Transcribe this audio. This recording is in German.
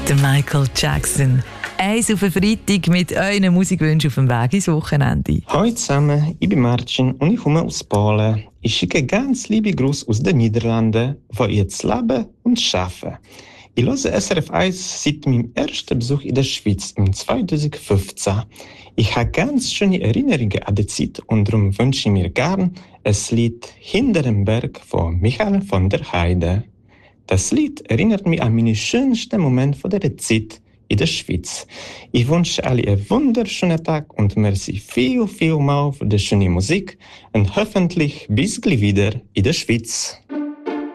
Der Michael Jackson. Eins auf den Freitag mit euren Musikwünschen auf dem Weg ins Wochenende. Hallo zusammen, ich bin Marcin und ich komme aus Polen. Ich schicke ganz liebe Grüße aus den Niederlanden, wo ich jetzt lebe und arbeite. Ich höre SRF 1 seit meinem ersten Besuch in der Schweiz im 2015. Ich habe ganz schöne Erinnerungen an die Zeit und darum wünsche ich mir gern ein Lied «Hinter dem Berg» von Michael von der Heide. Das Lied erinnert mich an meine schönsten Momente von dieser Zeit in der Schweiz. Ich wünsche alle einen wunderschönen Tag und merci viel mal für die schöne Musik und hoffentlich bis gleich wieder in der Schweiz.